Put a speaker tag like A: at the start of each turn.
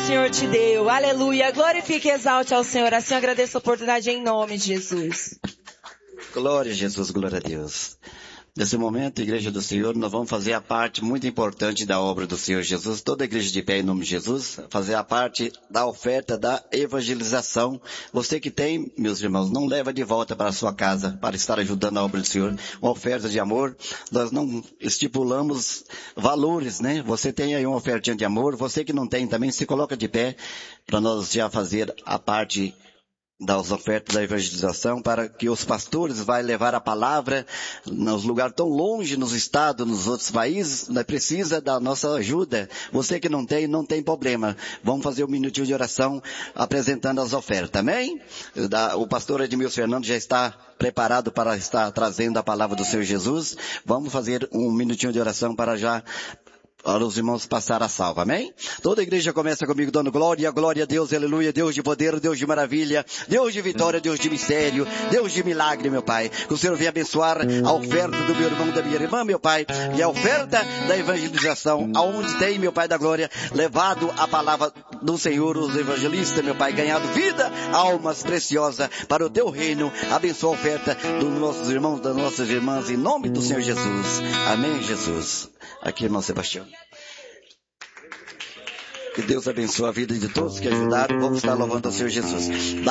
A: Senhor te deu. Aleluia. Glorifique e exalte ao Senhor. Assim eu agradeço a oportunidade em nome de Jesus.
B: Glória a Jesus, glória a Deus. Nesse momento, Igreja do Senhor, nós vamos fazer a parte muito importante da obra do Senhor Jesus, toda a igreja de pé em nome de Jesus, fazer a parte da oferta da evangelização. Você que tem, meus irmãos, não leva de volta para a sua casa para estar ajudando a obra do Senhor. Uma oferta de amor, nós não estipulamos valores, né? Você tem aí uma ofertinha de amor, você que não tem também, se coloca de pé para nós já fazer a parte das ofertas da evangelização, para que os pastores vão levar a palavra nos lugares tão longe, nos estados, nos outros países, né? Precisa da nossa ajuda. Você que não tem problema. Vamos fazer um minutinho de oração apresentando as ofertas, amém? O pastor Edmilson Fernandes já está preparado para estar trazendo a palavra do Senhor Jesus. Vamos fazer um minutinho de oração para os irmãos passar a salva, amém? Toda a igreja começa comigo dando glória, glória a Deus, aleluia, Deus de poder, Deus de maravilha, Deus de vitória, Deus de mistério, Deus de milagre, meu Pai. Que o Senhor venha abençoar a oferta do meu irmão, da minha irmã, meu Pai, e a oferta da evangelização, aonde tem, meu Pai da glória, levado a palavra do Senhor, os evangelistas, meu Pai, ganhado vida, almas preciosas para o teu reino. Abençoa a oferta dos nossos irmãos, das nossas irmãs, em nome do Senhor Jesus. Amém, Jesus. Aqui, irmão Sebastião. Que Deus abençoe a vida de todos que ajudaram. Vamos estar louvando ao Senhor Jesus.